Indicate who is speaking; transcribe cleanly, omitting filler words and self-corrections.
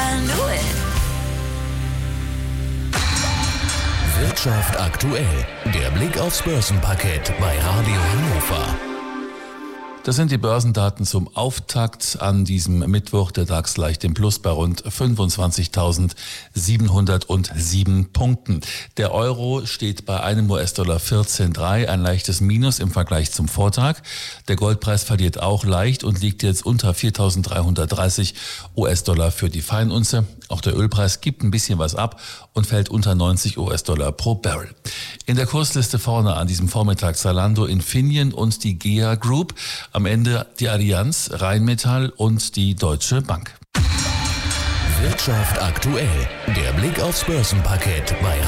Speaker 1: can do it.
Speaker 2: Wirtschaft aktuell. Der Blick aufs Börsenparkett bei Radio Hannover.
Speaker 3: Das sind die Börsendaten zum Auftakt an diesem Mittwoch. Der DAX leicht im Plus bei rund 25.707 Punkten. Der Euro steht bei einem US-Dollar 14,3, ein leichtes Minus im Vergleich zum Vortag. Der Goldpreis verliert auch leicht und liegt jetzt unter 4.330 US-Dollar für die Feinunze. Auch der Ölpreis gibt ein bisschen was ab und fällt unter 90 US-Dollar pro Barrel. In der Kursliste vorne an diesem Vormittag Zalando, Infineon und die GEA Group. Am Ende die Allianz, Rheinmetall und die Deutsche Bank.
Speaker 2: Wirtschaft aktuell. Der Blick aufs Börsenparkett bei